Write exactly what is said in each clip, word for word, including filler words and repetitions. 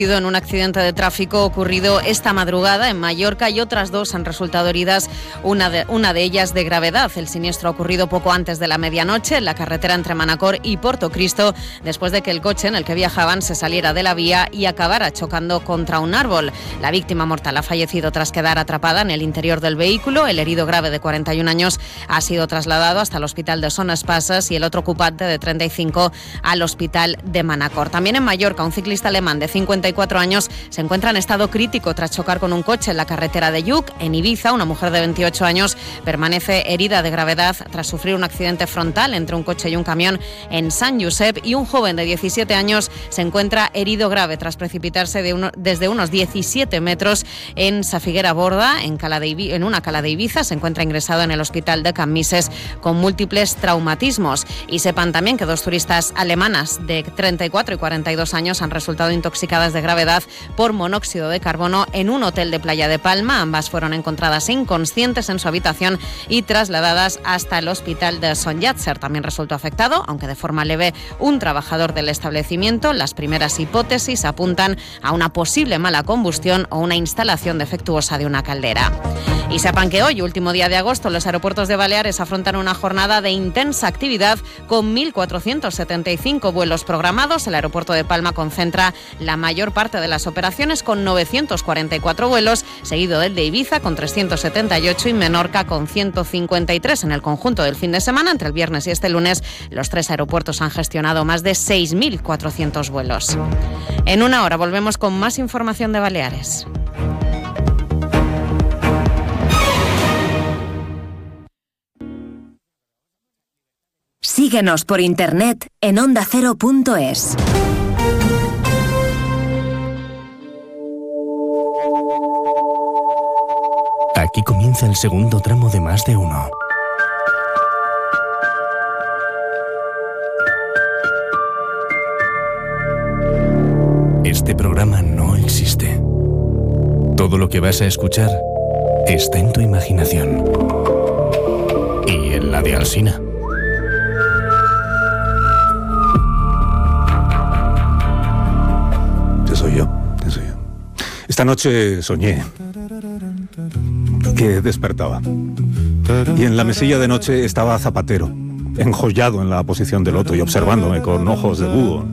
En un accidente de tráfico ocurrido esta madrugada en Mallorca y otras dos han resultado heridas, una de, una de ellas de gravedad. El siniestro ha ocurrido poco antes de la medianoche en la carretera entre Manacor y Portocristo, después de que el coche en el que viajaban se saliera de la vía y acabara chocando contra un árbol. La víctima mortal ha fallecido tras quedar atrapada en el interior del vehículo. El herido grave de cuarenta y un años ha sido trasladado hasta el hospital de Son Espases y el otro ocupante de treinta y cinco al hospital de Manacor. También en Mallorca, un ciclista alemán de cincuenta y cuatro años se encuentra en estado crítico tras chocar con un coche en la carretera de Lluc. En Ibiza, una mujer de veintiocho años permanece herida de gravedad tras sufrir un accidente frontal entre un coche y un camión en Sant Josep, y un joven de diecisiete años se encuentra herido grave tras precipitarse de uno, desde unos diecisiete metros en Sa Figuera Borda, en, cala de Ibi, en una cala de Ibiza. Se encuentra ingresado en el hospital de Cammises con múltiples traumatismos. Y sepan también que dos turistas alemanas de treinta y cuatro y cuarenta y dos años han resultado intoxicadas de gravedad por monóxido de carbono en un hotel de Playa de Palma. Ambas fueron encontradas inconscientes en su habitación y trasladadas hasta el hospital de Son Llàtzer. También resultó afectado, aunque de forma leve, un trabajador del establecimiento. Las primeras hipótesis apuntan a una posible mala combustión o una instalación defectuosa de una caldera. Y sepan que hoy, último día de agosto, los aeropuertos de Baleares afrontan una jornada de intensa actividad con mil cuatrocientos setenta y cinco vuelos programados. El aeropuerto de Palma concentra la mayor parte de las operaciones con novecientos cuarenta y cuatro vuelos, seguido del de Ibiza con trescientos setenta y ocho y Menorca con ciento cincuenta y tres. En el conjunto del fin de semana, entre el viernes y este lunes, los tres aeropuertos han gestionado más de seis mil cuatrocientos vuelos. En una hora volvemos con más información de Baleares. Síguenos por internet en onda cero punto es. Aquí comienza el segundo tramo de Más de Uno. Este programa no existe. Todo lo que vas a escuchar está en tu imaginación. Y en la de Alsina. Soy yo, soy yo. Esta noche soñé que despertaba y en la mesilla de noche estaba Zapatero, enjollado en la posición del loto y observándome con ojos de búho.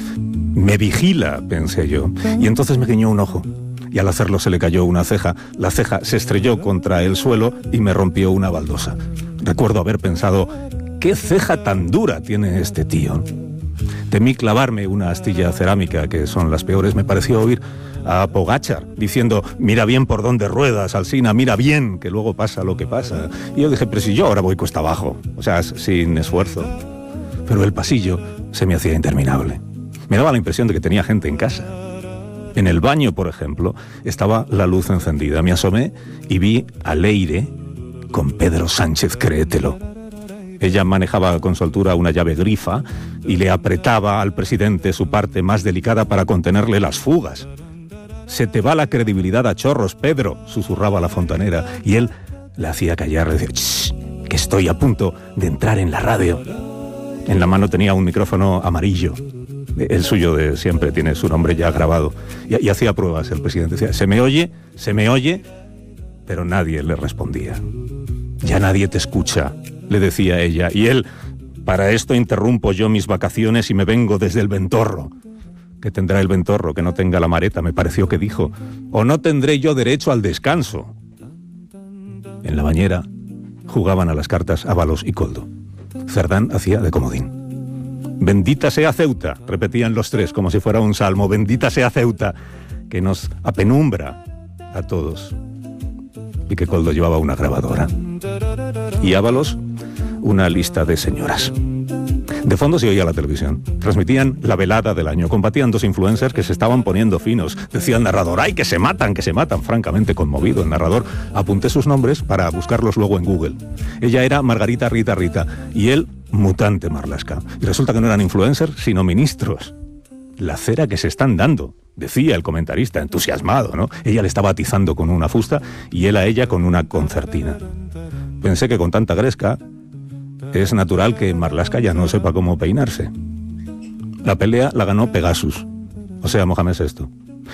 Me vigila, pensé yo, y entonces me guiñó un ojo y al hacerlo se le cayó una ceja. La ceja se estrelló contra el suelo y me rompió una baldosa. Recuerdo haber pensado, ¿qué ceja tan dura tiene este tío? Temí clavarme una astilla cerámica, que son las peores. Me pareció oír a Pogačar diciendo, mira bien por dónde ruedas, Alsina, mira bien, que luego pasa lo que pasa. Y yo dije, pero si yo ahora voy cuesta abajo, o sea, sin esfuerzo. Pero el pasillo se me hacía interminable. Me daba la impresión de que tenía gente en casa. En el baño, por ejemplo, estaba la luz encendida. Me asomé y vi a Leire con Pedro Sánchez, créetelo. Ella manejaba con soltura una llave grifa y le apretaba al presidente su parte más delicada para contenerle las fugas. «Se te va la credibilidad a chorros, Pedro», susurraba la fontanera, y él la hacía callar, decía, «Shh, que estoy a punto de entrar en la radio». En la mano tenía un micrófono amarillo, el suyo de siempre, tiene su nombre ya grabado, y, y hacía pruebas el presidente. Decía, «Se me oye, se me oye», pero nadie le respondía. «Ya nadie te escucha», le decía ella, y él, «Para esto interrumpo yo mis vacaciones y me vengo desde el Ventorro». ¿Qué tendrá el Ventorro que no tenga la Mareta? Me pareció que dijo. «O no tendré yo derecho al descanso». En la bañera jugaban a las cartas Ábalos y Coldo. Cerdán hacía de comodín. «Bendita sea Ceuta», repetían los tres como si fuera un salmo. «Bendita sea Ceuta», que nos apenumbra a todos. Y que Coldo llevaba una grabadora. Y Ábalos una lista de señoras. De fondo se oía la televisión. Transmitían la velada del año. Combatían dos influencers que se estaban poniendo finos. Decía el narrador, ¡ay, que se matan, que se matan! Francamente conmovido el narrador. Apunté sus nombres para buscarlos luego en Google. Ella era Margarita Rita Rita y él, Mutante Marlaska. Y resulta que no eran influencers, sino ministros. La cera que se están dando, decía el comentarista, entusiasmado, ¿no? Ella le estaba atizando con una fusta y él a ella con una concertina. Pensé que con tanta gresca es natural que Marlaska ya no sepa cómo peinarse. La pelea la ganó Pegasus, o sea, Mohamed sexto.